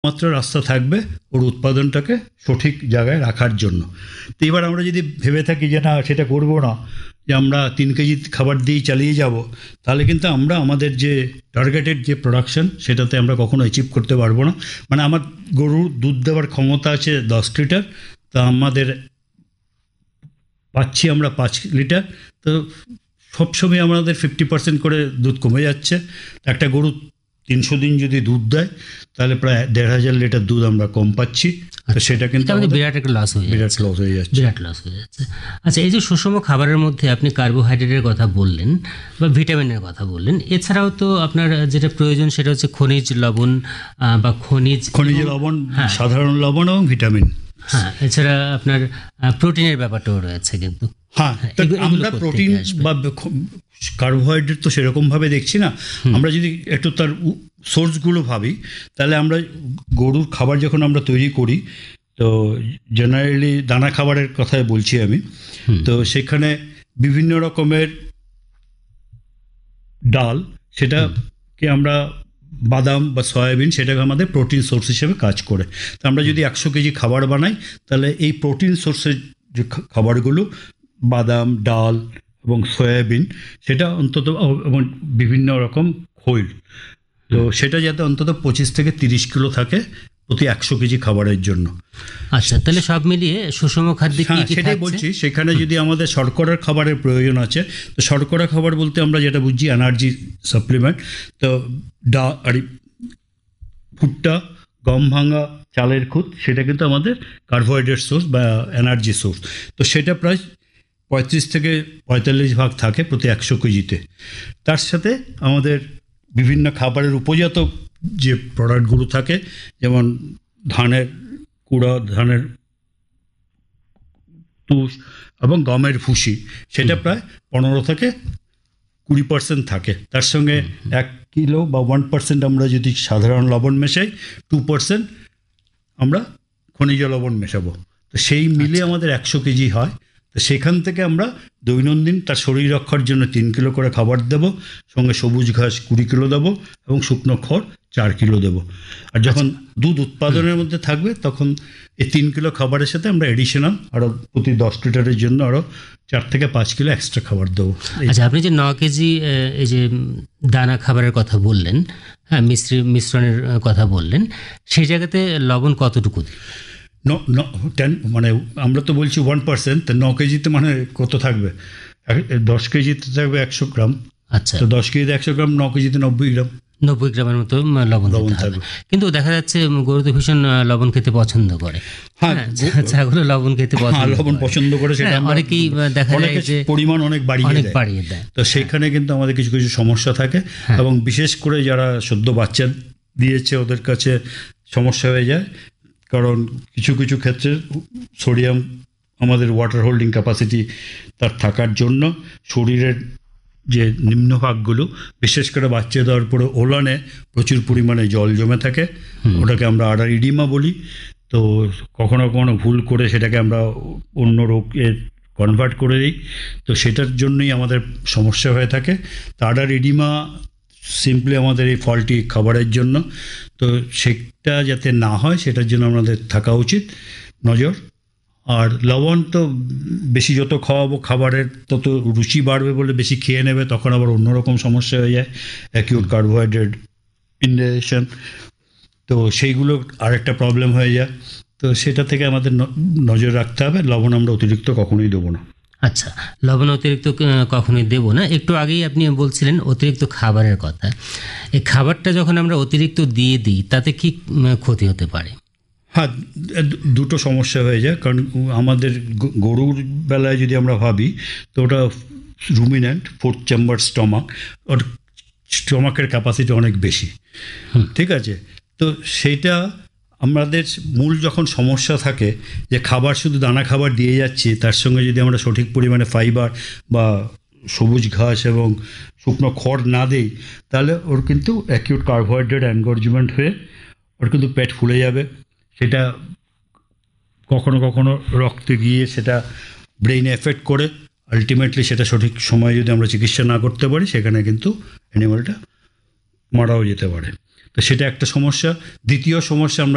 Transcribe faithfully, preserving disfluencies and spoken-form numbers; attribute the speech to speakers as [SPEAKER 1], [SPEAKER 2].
[SPEAKER 1] মাত্র রাস্তা থাকবে ওর উৎপাদনটাকে সঠিক জায়গায় রাখার জন্য। তো এবার আমরা যদি ভেবে থাকি যে না সেটা করবো না, যে আমরা তিন কেজি খাবার দিয়েই চালিয়ে যাব, তাহলে কিন্তু আমরা আমাদের যে টার্গেটেড যে প্রোডাকশন সেটাতে আমরা কখনো অ্যাচিভ করতে পারবো না। মানে আমার গরুর দুধ দেওয়ার ক্ষমতা আছে দশ লিটার, তা আমাদের পাচ্ছি আমরা পাঁচ লিটার, তো সবসময় আমাদের ফিফটি পার্সেন্ট করে দুধ কমে যাচ্ছে। একটা গরু তিনশো দিন যদি দুধ দেয় তাহলে প্রায় দেড় হাজার লিটার দুধ আমরা কম পাচ্ছি। তো সেটা কিন্তু
[SPEAKER 2] বিরাট একটা লস হয়ে
[SPEAKER 1] বিরাট লস হয়ে যাচ্ছে
[SPEAKER 2] বিরাট লস হয়ে যাচ্ছে আচ্ছা, এই যে সুষম খাবারের মধ্যে আপনি কার্বোহাইড্রেটের কথা বললেন বা ভিটামিনের কথা বললেন, এছাড়াও তো আপনার যেটা প্রয়োজন সেটা হচ্ছে খনিজ লবণ বা খনিজ
[SPEAKER 1] খনিজ লবণ, সাধারণ লবণ এবং ভিটামিন।
[SPEAKER 2] হ্যাঁ, এছাড়া আপনার প্রোটিনের ব্যাপারটাও রয়েছে কিন্তু।
[SPEAKER 1] হ্যাঁ, আমরা প্রোটিন বা কার্বোহাইড্রেট তো সেরকমভাবে দেখছি না। আমরা যদি একটু তার সোর্সগুলো ভাবি, তাহলে আমরা গরুর খাবার যখন আমরা তৈরি করি, তো জেনারেলি দানা খাবারের কথাই বলছি আমি, তো সেখানে বিভিন্ন রকমের ডাল, সেটাকে আমরা বাদাম বা সয়াবিন, সেটাকে আমাদের প্রোটিন সোর্স হিসেবে কাজ করে। তো আমরা যদি একশো কেজি খাবার বানাই, তাহলে এই প্রোটিন সোর্সের যে খাবারগুলো বাদাম, ডাল এবং সয়াবিন, সেটা অন্তত এবং বিভিন্ন রকম খৈল, তো সেটা যাতে অন্তত পঁচিশ থেকে তিরিশ কিলো থাকে প্রতি একশো কেজি খাবারের জন্য।
[SPEAKER 2] আচ্ছা, তাহলে সব মিলিয়ে সুষম খাদ্য
[SPEAKER 1] হ্যাঁ সেটাই বলছি। সেখানে যদি আমাদের শর্করার খাবারের প্রয়োজন আছে, তো শর্করা খাবার বলতে আমরা যেটা বুঝছি এনার্জি সাপ্লিমেন্ট। তো ডা আর ভুট্টা, গম ভাঙা, চালের খুদ, সেটা কিন্তু আমাদের কার্বোহাইড্রেট সোর্স বা এনার্জি সোর্স। তো সেটা প্রায় পঁয়ত্রিশ থেকে পঁয়তাল্লিশ ভাগ থাকে প্রতি একশো কেজিতে। তার সাথে আমাদের বিভিন্ন খাবারের উপজাত যে প্রোডাক্টগুলো থাকে, যেমন ধানের কুড়া, ধানের তুষ এবং গমের ভুসি, সেটা প্রায় পনেরো থেকে কুড়ি পার্সেন্ট থাকে। তার সঙ্গে এক কিলো বা ওয়ান পার্সেন্ট আমরা যদি সাধারণ লবণ মেশাই, টু পার্সেন্ট আমরা খনিজ লবণ মেশাবো। তো সেই মিলে আমাদের একশো কেজি হয়। তো সেখান থেকে আমরা দৈনন্দিন তার শরীর রক্ষার জন্য তিন কিলো করে খাবার দেবো, সঙ্গে সবুজ ঘাস কুড়ি কিলো দেবো এবং শুকনো খড় চার কিলো দেবো। আর যখন দুধ উৎপাদনের মধ্যে থাকবে, তখন এই তিন কিলো খাবারের সাথে আমরা এডিশনাল আরও প্রতি দশ লিটারের জন্য আরও চার থেকে পাঁচ কিলো এক্সট্রা খাবার দেবো।
[SPEAKER 2] আচ্ছা, আপনি যে ন কেজি এই যে দানা খাবারের কথা বললেন, হ্যাঁ মিশ্রি মিশ্রণের কথা বললেন, সেই জায়গাতে লবণ কতটুকু?
[SPEAKER 1] ন টেন মানে আমরা তো বলছি ওয়ান পার্সেন্ট, তো ন কেজিতে মানে কত থাকবে? দশ কেজিতে থাকবে একশো গ্রাম।
[SPEAKER 2] আচ্ছা, তো
[SPEAKER 1] দশ কেজিতে একশো গ্রাম, ন কেজিতে নব্বই গ্রাম
[SPEAKER 2] নব্বই গ্রামের মতো লবণ থাকবে। কিন্তু দেখা যাচ্ছে গরু তো ভীষণ লবণ খেতে পছন্দ করে। হ্যাঁ, ছাগলও লবণ খেতে
[SPEAKER 1] লবণ পছন্দ করে, সেটা
[SPEAKER 2] অনেকেই দেখা যায় যে
[SPEAKER 1] পরিমাণ অনেক বাড়িয়ে
[SPEAKER 2] বাড়িয়ে দেয়।
[SPEAKER 1] তো সেখানে কিন্তু আমাদের কিছু কিছু সমস্যা থাকে, এবং বিশেষ করে যারা সদ্য বাচ্চা দিয়েছে ওদের কাছে সমস্যা হয়ে যায়। কারণ কিছু কিছু ক্ষেত্রে সোডিয়াম, আমাদের ওয়াটার হোল্ডিং ক্যাপাসিটি তার থাকার জন্য শরীরের যে নিম্নভাগগুলো, বিশেষ করে বাচ্চা দেওয়ার পরে ওলানে প্রচুর পরিমাণে জল জমে থাকে, ওটাকে আমরা আডার ইডিমা বলি। তো কখনো কখনো ভুল করে সেটাকে আমরা অন্য রোগে কনভার্ট করে দিই। তো সেটার জন্যই আমাদের সমস্যা হয়ে থাকে। তো আডার ইডিমা সিম্পলি আমাদের এই ফলটি খাবারের জন্য। তো সেটা যাতে না হয় সেটার জন্য আমাদের থাকা উচিত নজর। আর লবণ তো বেশি যত খাওয়াবো খাবারের, তত রুচি বাড়বে বলে বেশি খেয়ে নেবে, তখন আবার অন্যরকম সমস্যা হয়ে যায়, অ্যাকিউট কার্বোহাইড্রেট ইনডাইজেশন। তো সেইগুলো আরেকটা প্রবলেম হয়ে যায়। তো সেটা থেকে আমাদের নজর রাখতে হবে, লবণ আমরা অতিরিক্ত কখনোই দেবো না।
[SPEAKER 2] আচ্ছা, লবণ অতিরিক্ত কখনোই দেব না। একটু আগেই আপনি বলছিলেন অতিরিক্ত খাবারের কথা। এই খাবারটা যখন আমরা অতিরিক্ত দিয়ে দিই, তাতে কি ক্ষতি হতে পারে?
[SPEAKER 1] হ্যাঁ, দুটো সমস্যা হয়ে যায়। কারণ আমাদের গরুর বেলায় যদি আমরা ভাবি, তো ওটা রুমিন্যান্ট, ফোর্থ চেম্বার স্টমাক, ওর স্টমাকের ক্যাপাসিটি অনেক বেশি, ঠিক আছে? তো সেইটা আমাদের মূল যখন সমস্যা থাকে যে খাবার শুধু দানা খাবার দিয়ে যাচ্ছি, তার সঙ্গে যদি আমরা সঠিক পরিমাণে ফাইবার বা সবুজ ঘাস এবং শুকনো খড় না দিই, তাহলে ওর কিন্তু অ্যাকিউট কার্বোহাইড্রেট এনগর্জমেন্ট হয়ে ওর কিন্তু পেট ফুলে যাবে। সেটা কখনো কখনো রক্তে গিয়ে সেটা ব্রেইনে এফেক্ট করে, আলটিমেটলি সেটা সঠিক সময়ে যদি আমরা চিকিৎসা না করতে পারি, সেখানে কিন্তু অ্যানিমালটা মারাও যেতে পারে। তো সেটা একটা সমস্যা। দ্বিতীয় সমস্যা আমরা